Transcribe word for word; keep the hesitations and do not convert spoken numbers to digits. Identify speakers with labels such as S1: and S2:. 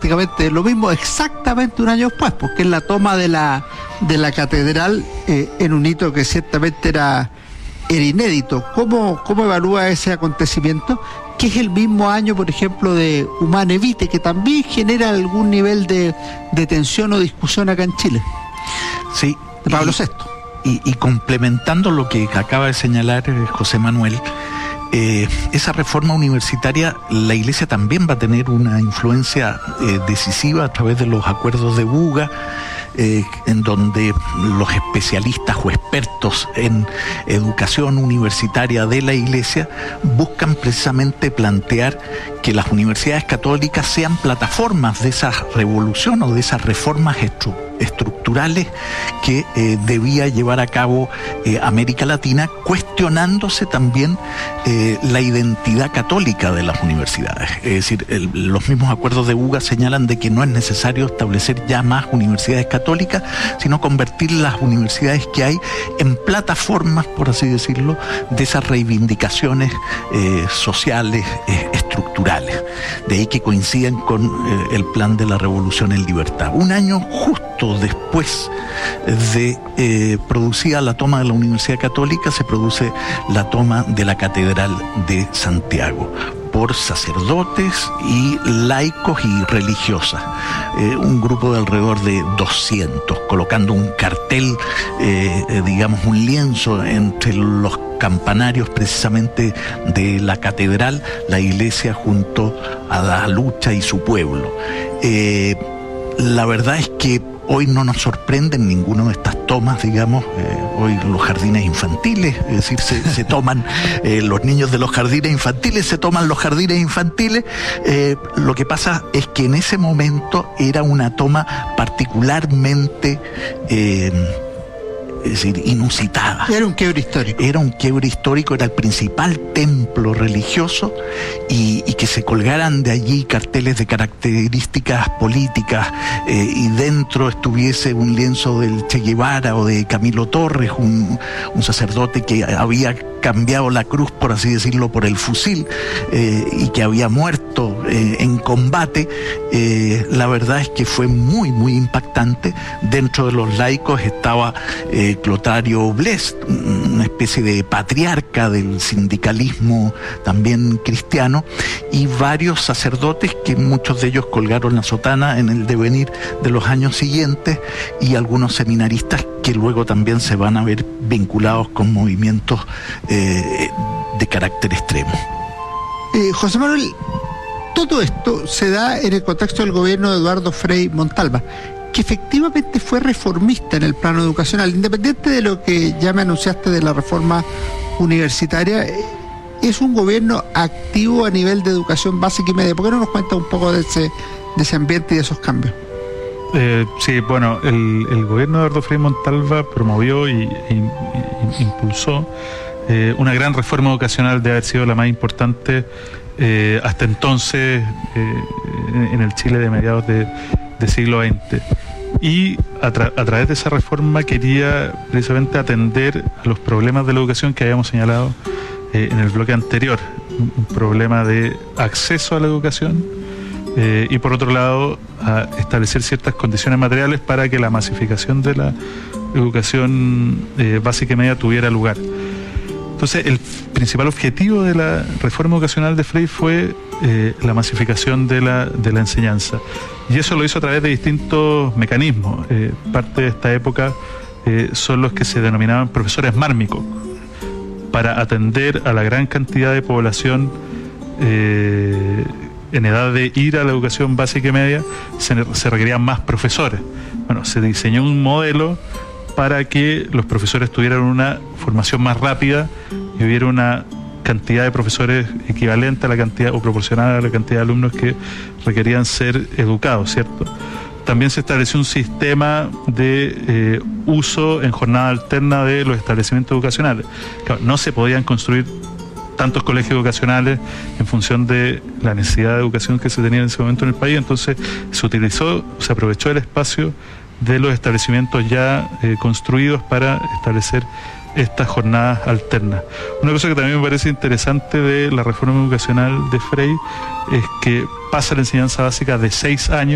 S1: prácticamente lo mismo exactamente un año después, porque es la toma de la, de la catedral eh, en un hito que ciertamente era, era inédito. ¿Cómo, cómo evalúa ese acontecimiento? Que es el mismo año, por ejemplo, de Humane Vitae, que también genera algún nivel de, de tensión o discusión acá en Chile.
S2: Sí.
S1: De Pablo
S2: y,
S1: sexto.
S2: Y, y complementando lo que acaba de señalar eh, José Manuel, eh, esa reforma universitaria, la Iglesia también va a tener una influencia eh, decisiva a través de los acuerdos de Buga, Eh, en donde los especialistas o expertos en educación universitaria de la Iglesia buscan precisamente plantear que las universidades católicas sean plataformas de esa revolución o de esas reformas estru- estructurales que eh, debía llevar a cabo eh, América Latina, cuestionándose también eh, la identidad católica de las universidades. Es decir, el, los mismos acuerdos de Buga señalan de que no es necesario establecer ya más universidades católicas, sino convertir las universidades que hay en plataformas, por así decirlo, de esas reivindicaciones eh, sociales, eh, estructurales. De ahí que coinciden con eh, el plan de la Revolución en Libertad. Un año justo después de eh, producida la toma de la Universidad Católica, se produce la toma de la Catedral de Santiago por sacerdotes y laicos y religiosas, eh, un grupo de alrededor de doscientos, colocando un cartel, eh, eh, digamos un lienzo entre los campanarios precisamente de la catedral, la iglesia junto a la lucha y su pueblo. Eh, la verdad es que hoy no nos sorprenden ninguna de estas tomas, digamos, eh, hoy los jardines infantiles, es decir, se, se toman eh, los niños de los jardines infantiles, se toman los jardines infantiles. Eh, lo que pasa es que en ese momento era una toma particularmente eh, es decir, inusitada.
S1: Era un quiebre histórico.
S2: Era un quiebre histórico, era el principal templo religioso, y, y que se colgaran de allí carteles de características políticas eh, y dentro estuviese un lienzo del Che Guevara o de Camilo Torres, un, un sacerdote que había cambiado la cruz, por así decirlo, por el fusil eh, y que había muerto eh, en combate. Eh, la verdad es que fue muy, muy impactante. Dentro de los laicos estaba eh, Clotario Blest, una especie de patriarca del sindicalismo también cristiano, y varios sacerdotes que muchos de ellos colgaron la sotana en el devenir de los años siguientes, y algunos seminaristas que luego también se van a ver vinculados con movimientos eh, de carácter extremo.
S1: Eh, José Manuel, todo esto se da en el contexto del gobierno de Eduardo Frei Montalva, que efectivamente fue reformista en el plano educacional, independiente de lo que ya me anunciaste de la reforma universitaria. Es un gobierno activo a nivel de educación básica y media. ¿Por qué no nos cuenta un poco de ese, de ese ambiente y de esos cambios?
S3: Eh, sí, bueno, el, el gobierno de Eduardo Frei Montalva promovió y, y, y impulsó eh, una gran reforma educacional, de haber sido la más importante eh, hasta entonces eh, en el Chile de mediados de, de siglo veinte. Y a, tra- a través de esa reforma quería precisamente atender a los problemas de la educación que habíamos señalado eh, en el bloque anterior. Un, un problema de acceso a la educación, Eh, y por otro lado a establecer ciertas condiciones materiales para que la masificación de la educación eh, básica y media tuviera lugar. Entonces, el principal objetivo de la reforma educacional de Frei fue eh, la masificación de la, de la enseñanza, y eso lo hizo a través de distintos mecanismos. Eh, parte de esta época eh, son los que se denominaban profesores mármicos, para atender a la gran cantidad de población eh, en edad de ir a la educación básica y media. Se, se requerían más profesores. Bueno, se diseñó un modelo para que los profesores tuvieran una formación más rápida y hubiera una cantidad de profesores equivalente a la cantidad o proporcional a la cantidad de alumnos que requerían ser educados, ¿cierto? También se estableció un sistema de eh, uso en jornada alterna de los establecimientos educacionales. Claro, no se podían construir tantos colegios educacionales en función de la necesidad de educación que se tenía en ese momento en el país, entonces se utilizó, se aprovechó el espacio de los establecimientos ya eh, construidos para establecer estas jornadas alternas. Una cosa que también me parece interesante de la reforma educacional de Frei es que pasa la enseñanza básica de seis años